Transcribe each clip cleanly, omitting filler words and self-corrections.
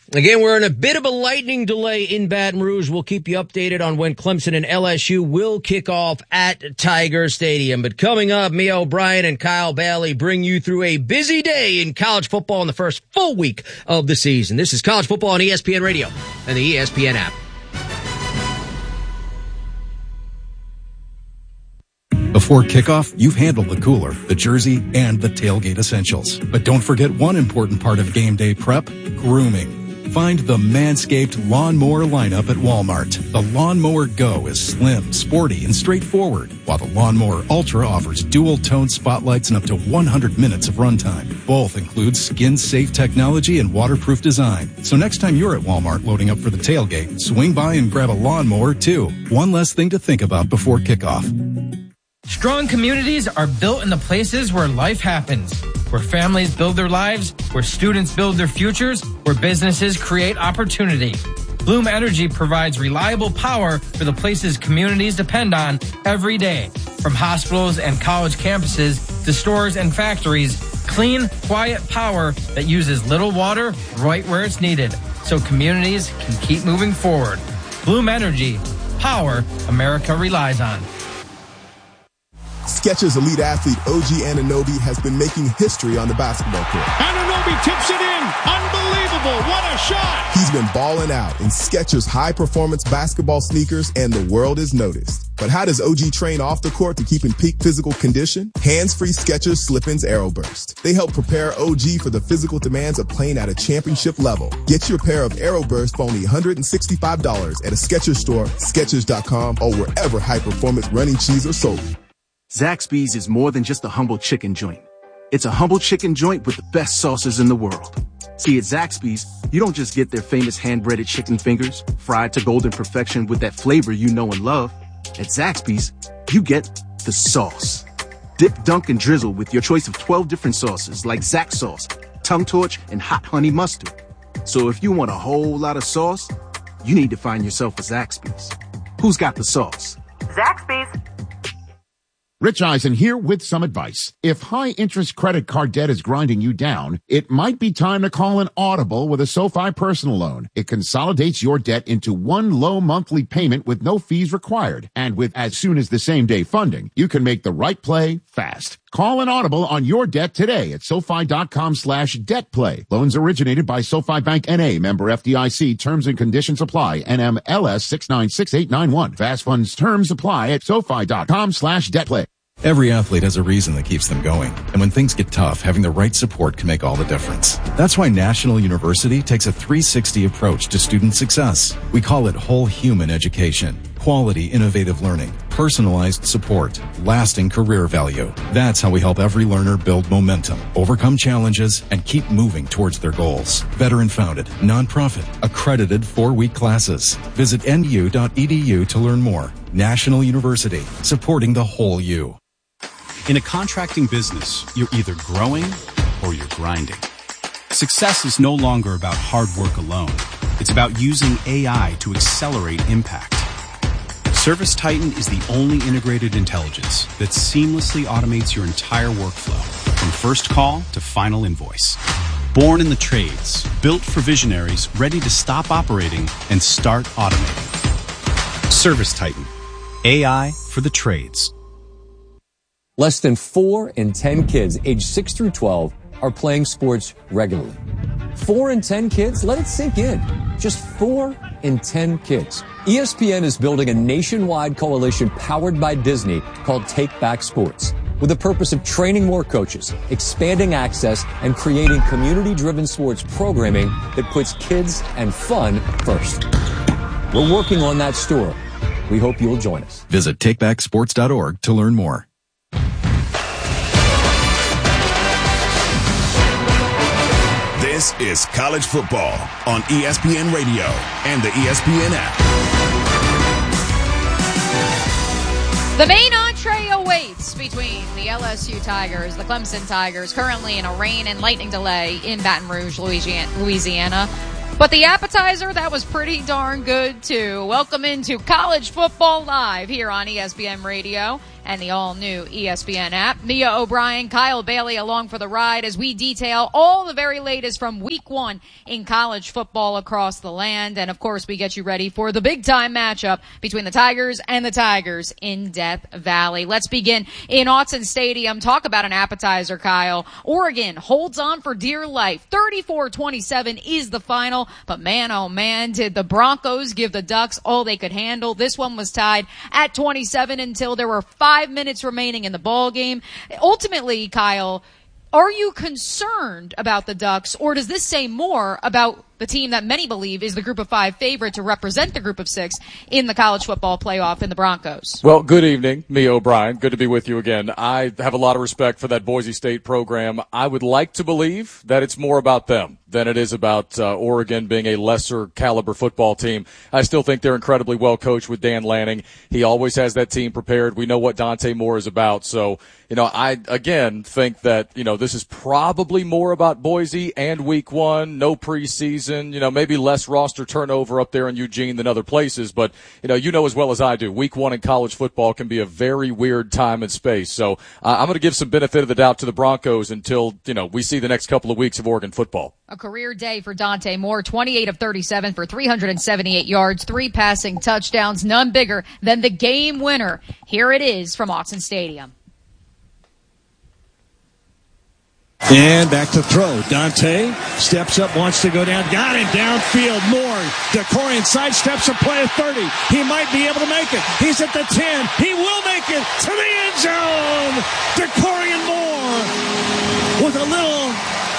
Again, we're in a bit of a lightning delay in Baton Rouge. We'll keep you updated on when Clemson and LSU will kick off at Tiger Stadium. But coming up, Mia O'Brien and Kyle Bailey bring you through a busy day in college football in the first full week of the season. This is College Football on ESPN Radio and the ESPN app. Before kickoff, you've handled the cooler, the jersey, and the tailgate essentials. But don't forget one important part of game day prep, grooming. Find the Manscaped Lawnmower lineup at Walmart. The Lawnmower Go is slim, sporty, and straightforward, while the Lawnmower Ultra offers dual-tone spotlights and up to 100 minutes of runtime. Both include skin-safe technology and waterproof design. So next time you're at Walmart loading up for the tailgate, swing by and grab a lawnmower, too. One less thing to think about before kickoff. Strong communities are built in the places where life happens, where families build their lives, where students build their futures, where businesses create opportunity. Bloom Energy provides reliable power for the places communities depend on every day. From hospitals and college campuses to stores and factories, clean, quiet power that uses little water right where it's needed, so communities can keep moving forward. Bloom Energy, power America relies on. Skechers elite athlete OG Anunoby has been making history on the basketball court. Anunoby tips it in. Unbelievable. What a shot. He's been balling out in Skechers high-performance basketball sneakers, and the world has noticed. But how does OG train off the court to keep in peak physical condition? Hands-free Skechers Slip-ins AeroBurst. They help prepare OG for the physical demands of playing at a championship level. Get your pair of AeroBurst for only $165 at a Skechers store, Skechers.com, or wherever high-performance running shoes are sold. Zaxby's is more than just a humble chicken joint. It's a humble chicken joint with the best sauces in the world. See, at Zaxby's, you don't just get their famous hand-breaded chicken fingers, fried to golden perfection with that flavor you know and love. At Zaxby's, you get the sauce. Dip, dunk, and drizzle with your choice of 12 different sauces like Zax sauce, tongue torch, and hot honey mustard. So if you want a whole lot of sauce, you need to find yourself a Zaxby's. Who's got the sauce? Zaxby's. Rich Eisen here with some advice. If high-interest credit card debt is grinding you down, it might be time to call an Audible with a SoFi personal loan. It consolidates your debt into one low monthly payment with no fees required. And with as soon as the same-day funding, you can make the right play fast. Call an Audible on your debt today at SoFi.com/debtplay. Loans originated by SoFi Bank N.A. Member FDIC. Terms and conditions apply. NMLS 696891. Fast funds terms apply at SoFi.com/debtplay. Every athlete has a reason that keeps them going. And when things get tough, having the right support can make all the difference. That's why National University takes a 360 approach to student success. We call it whole human education. Quality, innovative learning, personalized support, lasting career value. That's how we help every learner build momentum, overcome challenges, and keep moving towards their goals. Veteran-founded, nonprofit, accredited 4-week classes. Visit nu.edu to learn more. National University, supporting the whole you. In a contracting business, you're either growing or you're grinding. Success is no longer about hard work alone. It's about using AI to accelerate impact. ServiceTitan is the only integrated intelligence that seamlessly automates your entire workflow, from first call to final invoice. Born in the trades, built for visionaries ready to stop operating and start automating. ServiceTitan, AI for the trades. Less than 4 in 10 kids aged 6 through 12 are playing sports regularly. 4 in 10 kids? Let it sink in. Just 4 in 10 kids. ESPN is building a nationwide coalition powered by Disney called Take Back Sports, with the purpose of training more coaches, expanding access, and creating community-driven sports programming that puts kids and fun first. We're working on that story. We hope you'll join us. Visit takebacksports.org to learn more. This is college football on ESPN Radio and the ESPN app. The main entree awaits between the LSU Tigers, the Clemson Tigers, currently in a rain and lightning delay in Baton Rouge, Louisiana. But the appetizer, that was pretty darn good, too. Welcome into College Football Live here on ESPN Radio and the all-new ESPN app. Mia O'Brien, Kyle Bailey along for the ride as we detail all the very latest from week 1 in college football across the land. And, of course, we get you ready for the big-time matchup between the Tigers and the Tigers in Death Valley. Let's begin in Autzen Stadium. Talk about an appetizer, Kyle. Oregon holds on for dear life. 34-27 is the final. But, man, oh, man, did the Broncos give the Ducks all they could handle. This one was tied at 27 until there were 5 minutes remaining in the ball game. Ultimately, Kyle, are you concerned about the Ducks, or does this say more about the team that many believe is the Group of 5 favorite to represent the Group of 6 in the college football playoff in the Broncos? Well, good evening, Mia O'Brien. Good to be with you again. I have a lot of respect for that Boise State program. I would like to believe that it's more about them than it is about Oregon being a lesser caliber football team. I still think they're incredibly well coached with Dan Lanning. He always has that team prepared. We know what Dante Moore is about. So, I, again, think that, this is probably more about Boise and week 1, no preseason. Maybe less roster turnover up there in Eugene than other places, but you know as well as I do, week 1 in college football can be a very weird time and space. So I'm going to give some benefit of the doubt to the Broncos until we see the next couple of weeks of Oregon football. A career day for Dante Moore, 28 of 37 for 378 yards, 3 passing touchdowns, none bigger than the game winner. Here it is from Autzen Stadium. And back to throw. Dante steps up, wants to go down. Got it downfield. Moore. DeCorian sidesteps a play at 30. He might be able to make it. He's at the 10. He will make it to the end zone. DeCorian Moore with a little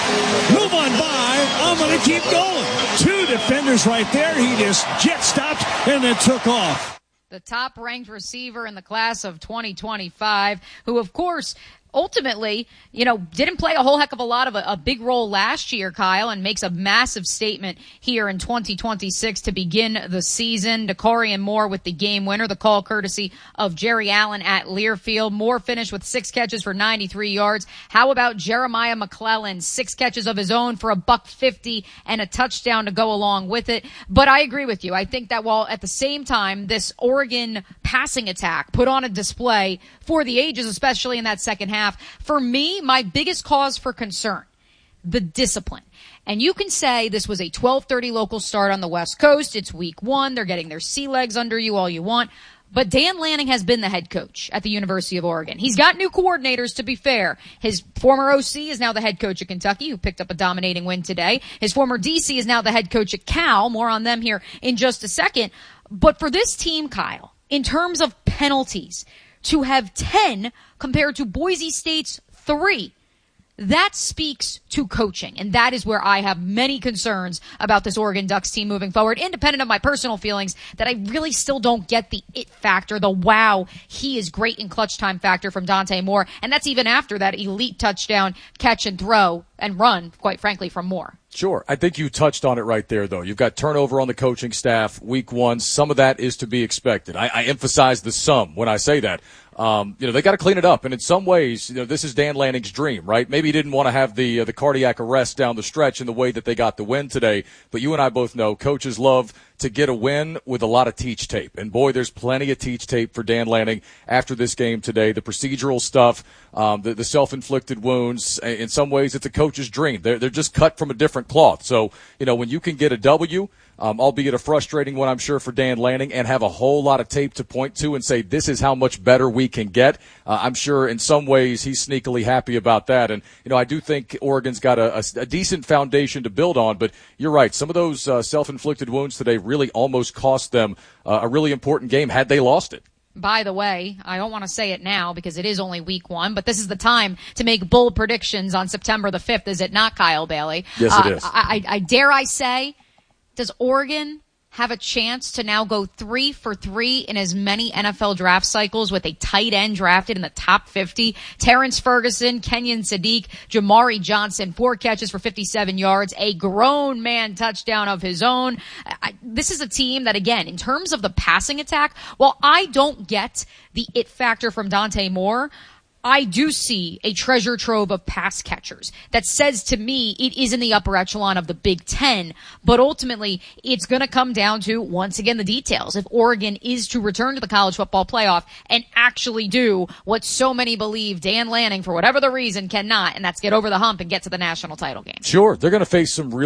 move on by. I'm going to keep going. 2 defenders right there. He just jet stopped and then took off. The top-ranked receiver in the class of 2025, who, of course, ultimately, didn't play a whole heck of a lot of a big role last year, Kyle, and makes a massive statement here in 2026 to begin the season. DeCorian Moore with the game winner, the call courtesy of Jerry Allen at Learfield. Moore finished with 6 catches for 93 yards. How about Jeremiah McClellan? 6 catches of his own for $150 and a touchdown to go along with it. But I agree with you. I think that while at the same time, this Oregon passing attack put on a display for the ages, especially in that second half, for me, my biggest cause for concern, the discipline. And you can say this was a 12:30 local start on the West Coast. It's week 1. They're getting their sea legs under you all you want. But Dan Lanning has been the head coach at the University of Oregon. He's got new coordinators, to be fair. His former OC is now the head coach at Kentucky, who picked up a dominating win today. His former DC is now the head coach at Cal. More on them here in just a second. But for this team, Kyle, in terms of penalties, to have 10 compared to Boise State's 3, that speaks to coaching. And that is where I have many concerns about this Oregon Ducks team moving forward, independent of my personal feelings that I really still don't get the it factor, the wow, he is great in clutch time factor from Dante Moore. And that's even after that elite touchdown, catch and throw and run, quite frankly, from Moore. Sure. I think you touched on it right there, though. You've got turnover on the coaching staff week 1. Some of that is to be expected. I emphasize the some when I say that. They got to clean it up. And in some ways, this is Dan Lanning's dream, right? Maybe he didn't want to have the cardiac arrest down the stretch in the way that they got the win today. But you and I both know coaches love to get a win with a lot of teach tape. And boy, there's plenty of teach tape for Dan Lanning after this game today. The procedural stuff, the self-inflicted wounds, in some ways it's a coach's dream. They're just cut from a different cloth. So, when you can get a W, albeit a frustrating one, I'm sure, for Dan Lanning, and have a whole lot of tape to point to and say, this is how much better we can get. I'm sure in some ways he's sneakily happy about that. And, I do think Oregon's got a decent foundation to build on, but you're right. Some of those self-inflicted wounds today really almost cost them a really important game had they lost it. By the way, I don't want to say it now because it is only week 1, but this is the time to make bold predictions on September the 5th, is it not, Kyle Bailey? Yes, it is. I dare I say, does Oregon have a chance to now go 3 for 3 in as many NFL draft cycles with a tight end drafted in the top 50? Terrence Ferguson, Kenyon Sadiq, Jamari Johnson, 4 catches for 57 yards, a grown man touchdown of his own. This is a team that, again, in terms of the passing attack, while I don't get the it factor from Dante Moore, I do see a treasure trove of pass catchers that says to me it is in the upper echelon of the Big Ten, but ultimately it's going to come down to, once again, the details. If Oregon is to return to the college football playoff and actually do what so many believe Dan Lanning, for whatever the reason, cannot, and that's get over the hump and get to the national title game. Sure, they're going to face some